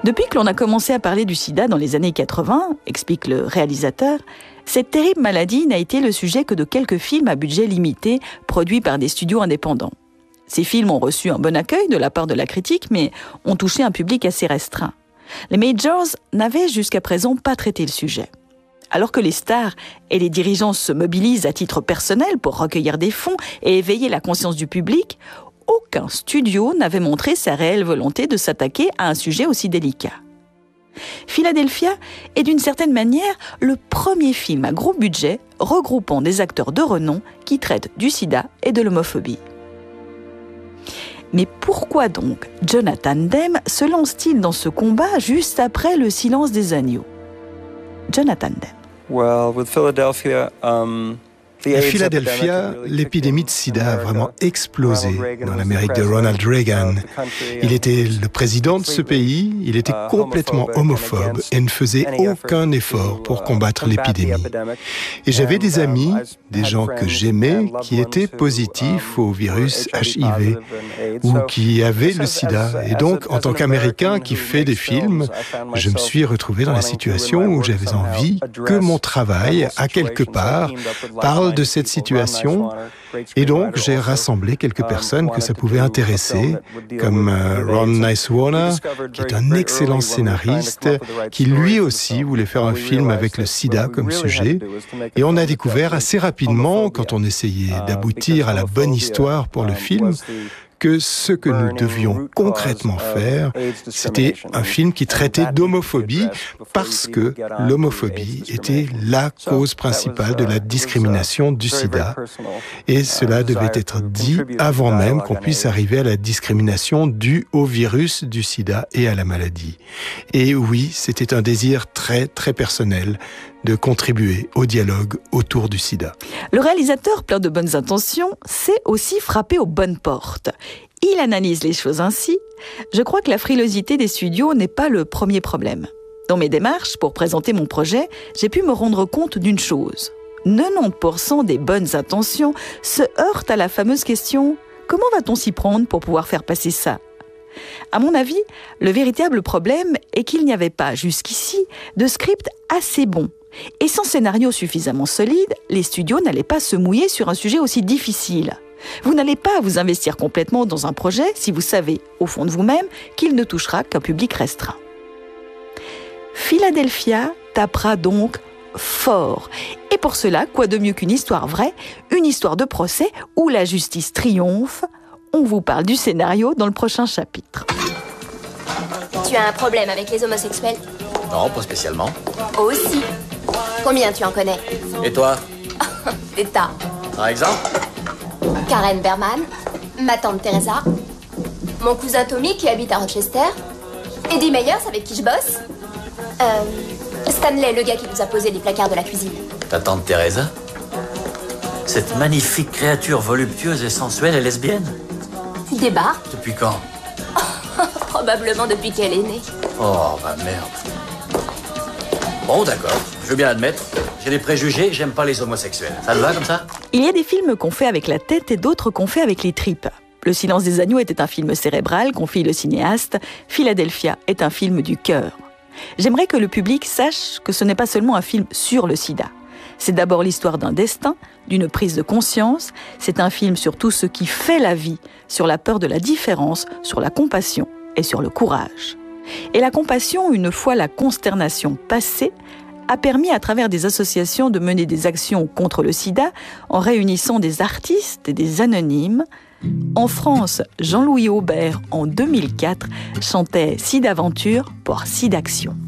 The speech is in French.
Depuis que l'on a commencé à parler du sida dans les années 80, explique le réalisateur, cette terrible maladie n'a été le sujet que de quelques films à budget limité produits par des studios indépendants. Ces films ont reçu un bon accueil de la part de la critique, mais ont touché un public assez restreint. Les majors n'avaient jusqu'à présent pas traité le sujet. Alors que les stars et les dirigeants se mobilisent à titre personnel pour recueillir des fonds et éveiller la conscience du public, aucun studio n'avait montré sa réelle volonté de s'attaquer à un sujet aussi délicat. Philadelphia est d'une certaine manière le premier film à gros budget regroupant des acteurs de renom qui traitent du sida et de l'homophobie. Mais pourquoi donc Jonathan Demme se lance-t-il dans ce combat juste après Le Silence des agneaux? Jonathan Demme. Well, with Philadelphia, À Philadelphia, l'épidémie de sida a vraiment explosé dans l'Amérique de Ronald Reagan. Il était le président de ce pays, il était complètement homophobe et ne faisait aucun effort pour combattre l'épidémie. Et j'avais des amis, des gens que j'aimais, qui étaient positifs au virus HIV ou qui avaient le sida. Et donc, en tant qu'Américain qui fait des films, je me suis retrouvé dans la situation où j'avais envie que mon travail, à quelque part, parle de cette situation, et donc j'ai rassemblé quelques personnes que ça pouvait intéresser, comme Ron Nicewarner, qui est un excellent scénariste, qui lui aussi voulait faire un film avec le sida comme sujet, et on a découvert assez rapidement, quand on essayait d'aboutir à la bonne histoire pour le film, que ce que nous devions concrètement faire, c'était un film qui traitait d'homophobie parce que l'homophobie était la cause principale de la discrimination du sida. Et cela devait être dit avant même qu'on puisse arriver à la discrimination due au virus du sida et à la maladie. Et oui, c'était un désir très, très personnel de contribuer au dialogue autour du sida. Le réalisateur, plein de bonnes intentions, sait aussi frapper aux bonnes portes. Il analyse les choses ainsi. Je crois que la frilosité des studios n'est pas le premier problème. Dans mes démarches pour présenter mon projet, j'ai pu me rendre compte d'une chose. 90% des bonnes intentions se heurtent à la fameuse question « Comment va-t-on s'y prendre pour pouvoir faire passer ça ?» À mon avis, le véritable problème est qu'il n'y avait pas jusqu'ici de script assez bon. Et sans scénario suffisamment solide, les studios n'allaient pas se mouiller sur un sujet aussi difficile. Vous n'allez pas vous investir complètement dans un projet si vous savez, au fond de vous-même, qu'il ne touchera qu'un public restreint. Philadelphia tapera donc fort. Et pour cela, quoi de mieux qu'une histoire vraie, une histoire de procès où la justice triomphe. On vous parle du scénario dans le prochain chapitre. Tu as un problème avec les homosexuels? Non, pas spécialement. Aussi. Combien tu en connais? Et toi? Des tas. Par exemple? Karen Berman, ma tante Teresa, mon cousin Tommy qui habite à Rochester, Eddie Meyers avec qui je bosse, Stanley, le gars qui nous a posé les placards de la cuisine. Ta tante Teresa? Cette magnifique créature voluptueuse et sensuelle est lesbienne? Débarque. Depuis quand? Probablement depuis qu'elle est née. Oh, bah merde. Bon, d'accord, je veux bien admettre. J'ai des préjugés, j'aime pas les homosexuels. Ça te va comme ça? Il y a des films qu'on fait avec la tête et d'autres qu'on fait avec les tripes. Le Silence des agneaux était un film cérébral, confie le cinéaste. Philadelphia est un film du cœur. J'aimerais que le public sache que ce n'est pas seulement un film sur le sida. C'est d'abord l'histoire d'un destin, d'une prise de conscience. C'est un film sur tout ce qui fait la vie, sur la peur de la différence, sur la compassion et sur le courage. Et la compassion, une fois la consternation passée, a permis à travers des associations de mener des actions contre le sida en réunissant des artistes et des anonymes. En France, Jean-Louis Aubert, en 2004, chantait Sidaventure pour Sidaction.